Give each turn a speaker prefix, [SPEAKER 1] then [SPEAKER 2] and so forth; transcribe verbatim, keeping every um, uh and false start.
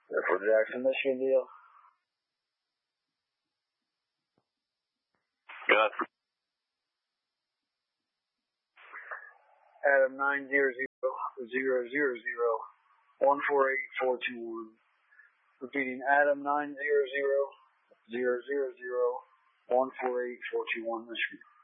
[SPEAKER 1] Therefore, Jackson, Michigan deal.
[SPEAKER 2] Good.
[SPEAKER 1] Adam nine zero zero zero zero zero one four eight four two one. Repeating, Adam nine zero zero zero zero zero one four eight four two one, Michigan.